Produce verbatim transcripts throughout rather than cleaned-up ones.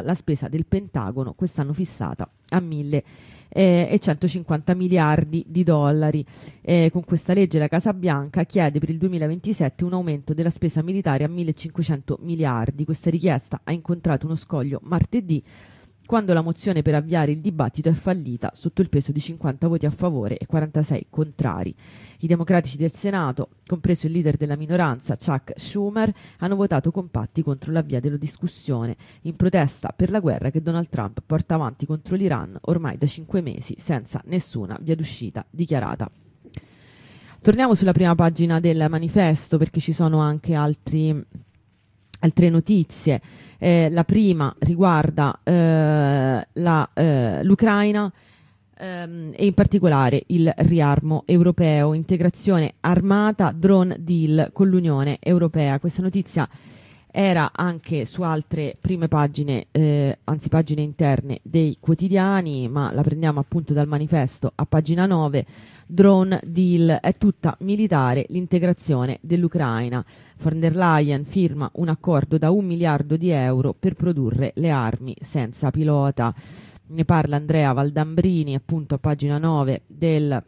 la spesa del Pentagono, quest'anno fissata a mille e centocinquanta miliardi di dollari. Eh, con questa legge la Casa Bianca chiede per il duemilaventisette un aumento della spesa militare a millecinquecento miliardi. Questa richiesta ha incontrato uno scoglio martedì, quando la mozione per avviare il dibattito è fallita sotto il peso di cinquanta voti a favore e quarantasei contrari. I democratici del Senato, compreso il leader della minoranza Chuck Schumer, hanno votato compatti contro l'avvio della discussione, in protesta per la guerra che Donald Trump porta avanti contro l'Iran ormai da cinque mesi senza nessuna via d'uscita dichiarata. Torniamo sulla prima pagina del manifesto, perché ci sono anche altri, altre notizie. Eh, la prima riguarda eh, la, eh, l'Ucraina ehm, e in particolare il riarmo europeo, integrazione armata, drone deal con l'Unione Europea. Questa notizia era anche su altre prime pagine, eh, anzi pagine interne dei quotidiani, ma la prendiamo appunto dal manifesto a pagina nove. Drone deal, è tutta militare l'integrazione dell'Ucraina. Von der Leyen firma un accordo da un miliardo di euro per produrre le armi senza pilota. Ne parla Andrea Valdambrini appunto a pagina nove del,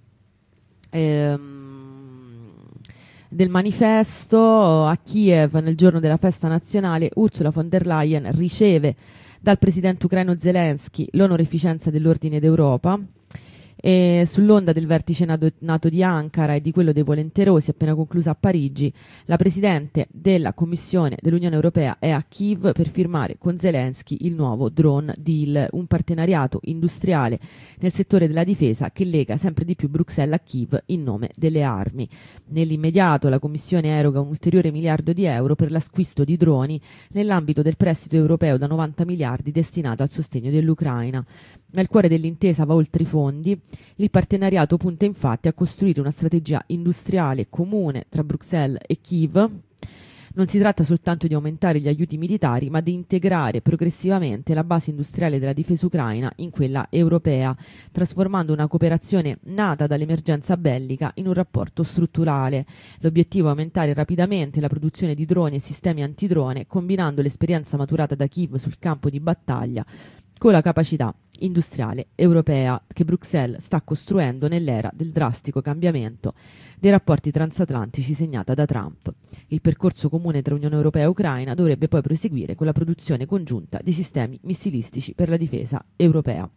ehm, del manifesto. A Kiev, nel giorno della festa nazionale, Ursula von der Leyen riceve dal presidente ucraino Zelensky l'onorificenza dell'Ordine d'Europa. E sull'onda del vertice NATO, NATO di Ankara e di quello dei volenterosi appena concluso a Parigi, la Presidente della Commissione dell'Unione Europea è a Kiev per firmare con Zelensky il nuovo Drone Deal, un partenariato industriale nel settore della difesa che lega sempre di più Bruxelles a Kiev in nome delle armi. Nell'immediato la Commissione eroga un ulteriore miliardo di euro per l'acquisto di droni nell'ambito del prestito europeo da novanta miliardi destinato al sostegno dell'Ucraina. Nel cuore dell'intesa va oltre i fondi. Il partenariato punta infatti a costruire una strategia industriale comune tra Bruxelles e Kiev. Non si tratta soltanto di aumentare gli aiuti militari, ma di integrare progressivamente la base industriale della difesa ucraina in quella europea, trasformando una cooperazione nata dall'emergenza bellica in un rapporto strutturale. L'obiettivo è aumentare rapidamente la produzione di droni e sistemi antidrone, combinando l'esperienza maturata da Kiev sul campo di battaglia con la capacità industriale europea che Bruxelles sta costruendo nell'era del drastico cambiamento dei rapporti transatlantici segnata da Trump. Il percorso comune tra Unione Europea e Ucraina dovrebbe poi proseguire con la produzione congiunta di sistemi missilistici per la difesa europea.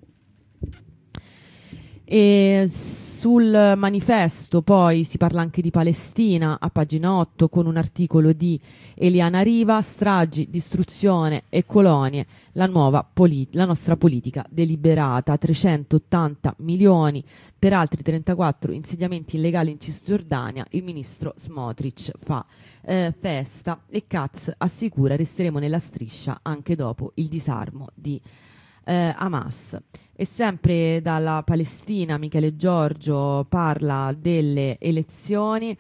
E sul manifesto poi si parla anche di Palestina a pagina otto con un articolo di Eliana Riva, stragi, distruzione e colonie, la, nuova polit- la nostra politica deliberata, trecentottanta milioni per altri trentaquattro insediamenti illegali in Cisgiordania. Il ministro Smotrich fa eh, festa e Katz assicura resteremo nella striscia anche dopo il disarmo di eh, Hamas. E sempre dalla Palestina Michele Giorgio parla delle elezioni.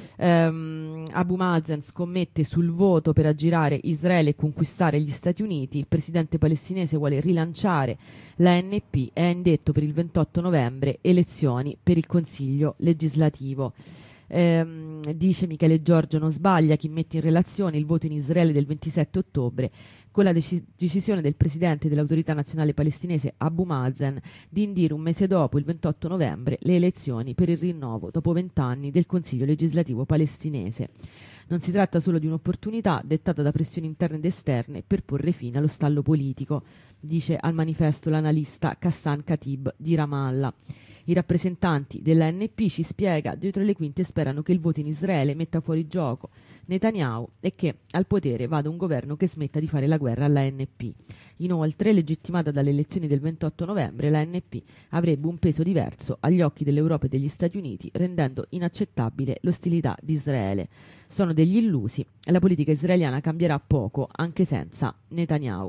Um, Abu Mazen scommette sul voto per aggirare Israele e conquistare gli Stati Uniti. Il presidente palestinese vuole rilanciare l'A N P e ha indetto per il ventotto novembre elezioni per il Consiglio legislativo. Um, dice Michele Giorgio, non sbaglia chi mette in relazione il voto in Israele del ventisette ottobre con la dec- decisione del presidente dell'autorità nazionale palestinese Abu Mazen di indire un mese dopo, il ventotto novembre, le elezioni per il rinnovo dopo vent'anni del Consiglio legislativo palestinese. Non si tratta solo di un'opportunità dettata da pressioni interne ed esterne per porre fine allo stallo politico, dice al manifesto l'analista Kassan Khatib di Ramallah. I rappresentanti dell'A N P, ci spiega, dietro le quinte sperano che il voto in Israele metta fuori gioco Netanyahu e che al potere vada un governo che smetta di fare la guerra all'A N P. Inoltre, legittimata dalle elezioni del ventotto novembre, l'A N P avrebbe un peso diverso agli occhi dell'Europa e degli Stati Uniti, rendendo inaccettabile l'ostilità di Israele. Sono degli illusi e la politica israeliana cambierà poco anche senza Netanyahu.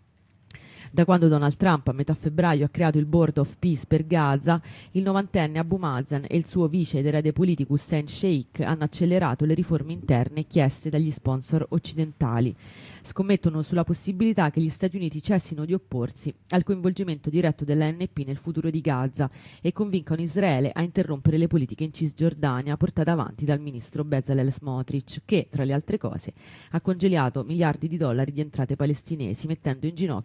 Da quando Donald Trump a metà febbraio ha creato il Board of Peace per Gaza, il novantenne Abu Mazen e il suo vice ed erede politico Hussein Sheikh hanno accelerato le riforme interne chieste dagli sponsor occidentali. Scommettono sulla possibilità che gli Stati Uniti cessino di opporsi al coinvolgimento diretto dell'A N P nel futuro di Gaza e convincano Israele a interrompere le politiche in Cisgiordania portate avanti dal ministro Bezalel Smotrich, che, tra le altre cose, ha congelato miliardi di dollari di entrate palestinesi, mettendo in ginocchio